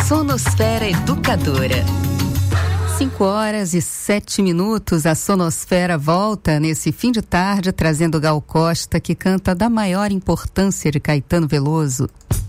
Sonosfera Educadora. 5h07. A Sonosfera volta nesse fim de tarde trazendo Gal Costa, que canta Da Maior Importância, de Caetano Veloso.